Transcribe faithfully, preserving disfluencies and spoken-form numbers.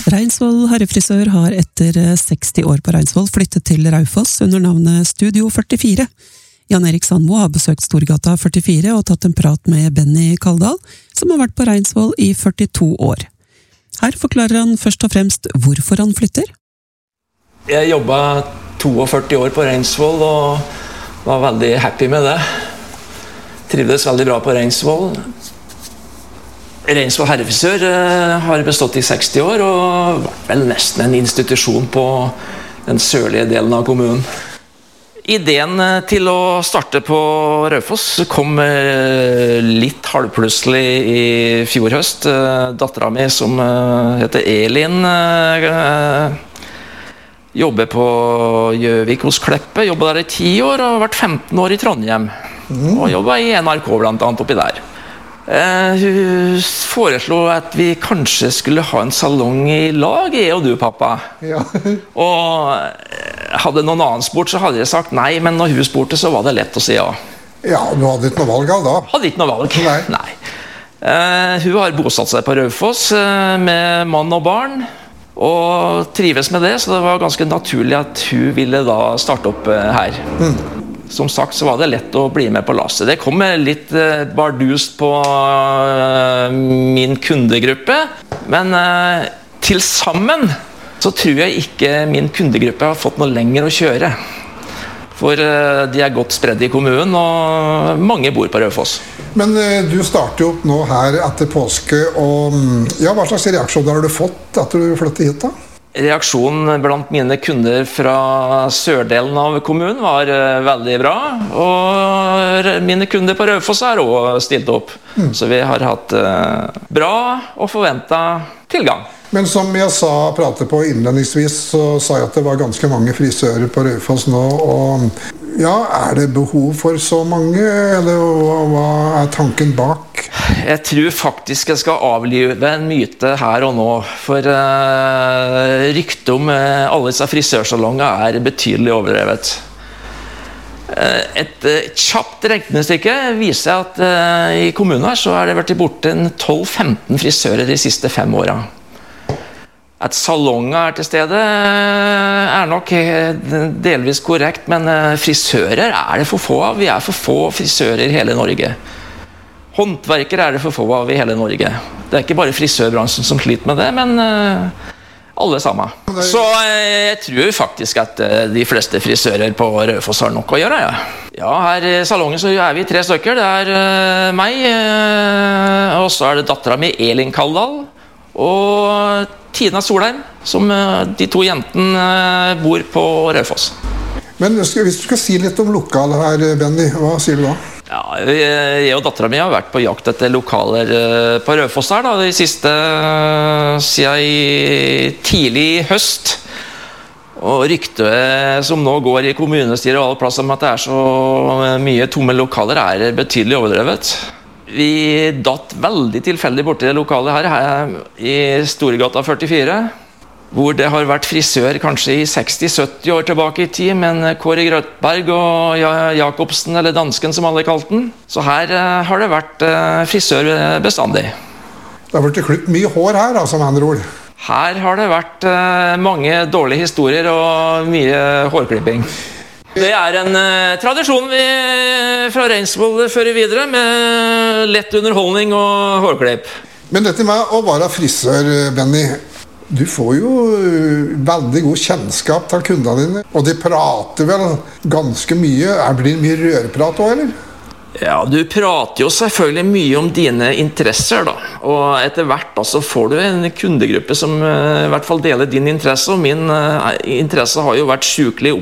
Reinsvoll herrefrisør har etter seksti år på Reinsvoll flyttet til Raufoss under navnet Studio førtifire. Jan Erik Sandmo har besøkt Storgata førtifire og tatt en prat med Benny Kaldal, som har vært på Reinsvoll i førtito år. Her forklarer han først og fremst hvorfor han flytter. Jeg jobbet førtito år på Reinsvoll og var veldig happy med det. Trivdes veldig bra på Reinsvoll. Reinsvoll herrefrisør har bestått i seksti år og vært vel nesten en institusjon på den sørlige delen av kommunen. Ideen til å starte på Raufoss kom litt halvplutselig i fjor høst. Datteren min, som heter Elin, jobber på Gjøvik hos Kleppe, jobbet der i ti år og har vært femten år i Trondheim. Og jobbet i N R K blant annet oppi der. Uh, hun foreslo at vi kanskje skulle ha en salong i lag, jeg og du, pappa. Ja. Og hadde noen annen spurt, så hadde jeg sagt nei, men når hun spurte, så var det lett å si ja. Ja, du hadde ikke noe valg av da? Hadde ikke noe valg, nei. nei. Uh, hun har bosatt seg på Raufoss uh, med mann og barn, og trives med det, så det var ganske naturlig at hun ville da starte opp uh, her. Mm. Som sagt så var det lett å bli med på lasset. Det kom litt eh, bardust på eh, min kundegruppe, men eh, til sammen så tror jeg ikke min kundegruppe har fått noe lenger å kjøre. For eh, de er godt spredd i kommunen, og mange bor på Raufoss. Men eh, du starter jo opp nå her etter påske, og ja, hva slags reaksjoner har du fått etter du flyttet hit da? Reaksjonen blant mine kunder fra sørdelen av kommunen var uh, veldig bra, og mine kunder på Raufoss har også stilt opp. Mm. Så vi har hatt uh, bra og forventet tilgang. Men som jeg sa, pratet på innledningsvis, så sa jeg at det var ganske mange frisører på Raufoss nå, og ja, er det behov for så mange, eller hva er tanken bak? Jeg tror faktisk jeg skal avlive en myte her og nå, for uh, ryktet om uh, alle disse frisørsalonger er betydelig overdrevet. Uh, et uh, kjapt regnestykke viser at uh, i kommunen her så er det vært borte tolv til femten frisører de siste fem årene. At salonger er til stede er nok delvis korrekt, men frisører er det for få av. Vi er for få frisører i hele Norge. Håndverkere er det for få av i hele Norge. Det er ikke bare frisørbransjen som sliter med det, men alle sammen. Så jeg tror faktisk at de fleste frisører på Raufoss har nok å gjøre. Ja, ja, her i salongen så er vi tre stykker. Det er meg, og så er det datteren min Elin Kaldal, og Tina Solheim, som de to jentene bor på Raufoss. Men hvis du skal si litt om lokalet her, Benny, hva sier du da? Ja, jeg og datteren min har vært på jakt etter lokaler på Raufoss her da, de siste siden i tidlig høst. Og ryktet som nå går i kommunestyret og alle plasser om at det er så mye tomme lokaler er betydelig overdrevet. Vi datt veldig tilfeldig borti det lokalet her, her i Storgata førtifire, hvor det har vært frisør kanskje i seksti til sytti år tilbake i tid, men Kåre Grøtberg og Jakobsen, eller dansken som alle kalte den. Så her har det vært frisør bestandig. Det har vært klippet mye hår her, altså, med andre ord. Her har det vært mange dårlige historier og mye hårklipping. Det er en uh, tradisjon vi fra Reinsvoll fører videre, med lett underholdning og hårklipp. Men dette med å være frisør, Benny, du får jo veldig god kjennskap til kundene dine, og de prater vel ganske mye. Blir det mye rørprat også, eller? Ja, du prater jo selvfølgelig mye om dine interesser da, og etter hvert da, så får du en kundegruppe som uh, i hvert fall deler din interesse, og min uh, interesse har jo vært sykelig opp